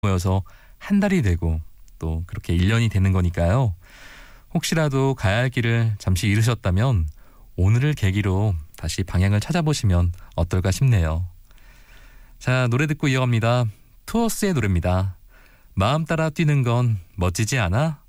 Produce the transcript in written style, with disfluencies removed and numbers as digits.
모여서 한 달이 되고 또 그렇게 1년이 되는 거니까요. 혹시라도 가야 할 길을 잠시 잃으셨다면 오늘을 계기로 다시 방향을 찾아보시면 어떨까 싶네요. 자, 노래 듣고 이어갑니다. 투어스의 노래입니다. 마음 따라 뛰는 건 멋지지 않아?